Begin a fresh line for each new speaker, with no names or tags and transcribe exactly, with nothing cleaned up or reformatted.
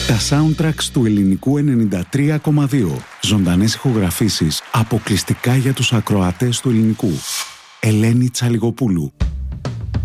Τα soundtracks του Ελληνικού ενενήντα τρία κόμμα δύο. Ζωντανές ηχογραφήσεις αποκλειστικά για τους ακροατές του Ελληνικού. Ελένη Τσαλιγοπούλου.